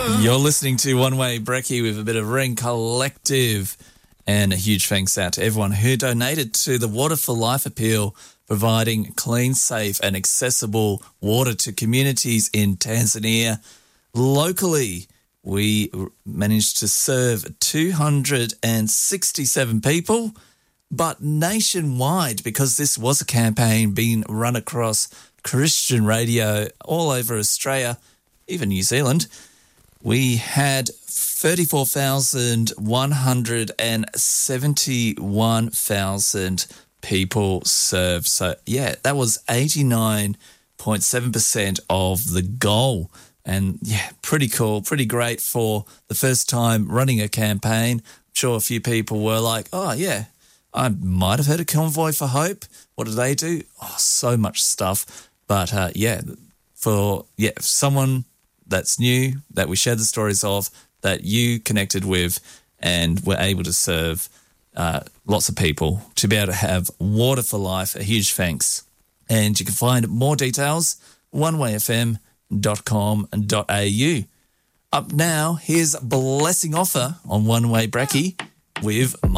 You're listening to One Way Brekkie with a bit of Ring Collective, and a huge thanks out to everyone who donated to the Water for Life appeal, providing clean, safe and accessible water to communities in Tanzania. Locally, we managed to serve 267 people, but nationwide, because this was a campaign being run across Christian radio all over Australia, even New Zealand, we had 34,171,000 people served. So, yeah, that was 89.7% of the goal. And, yeah, pretty cool, pretty great for the first time running a campaign. I'm sure a few people were like, oh, yeah, I might have heard of Convoy for Hope. What do they do? Oh, so much stuff. But, for someone that's new, that we shared the stories of, that you connected with and were able to serve lots of people, to be able to have Water for Life, a huge thanks. And you can find more details, onewayfm.com.au. Up now, here's Blessing Offer on One Way Brekkie with